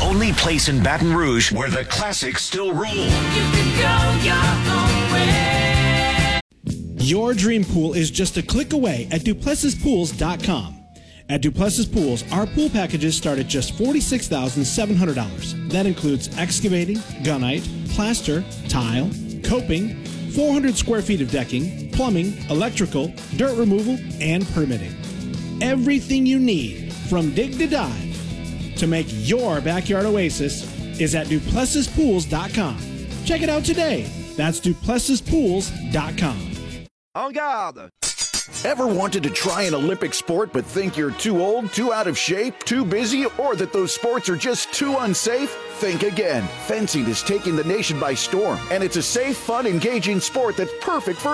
only place in Baton Rouge where the classics still rule. You can go your own way. Your dream pool is just a click away at DuplessisPools.com. At Duplessis Pools, our pool packages start at just $46,700. That includes excavating, gunite, plaster, tile, coping, 400 square feet of decking, plumbing, electrical, dirt removal, and permitting. Everything you need from dig to dive to make your backyard oasis is at DuplessisPools.com. Check it out today. That's DuplessisPools.com. En garde! Ever wanted to try an Olympic sport but think you're too old, too out of shape, too busy, or that those sports are just too unsafe? Think again. Fencing is taking the nation by storm, and it's a safe, fun, engaging sport that's perfect for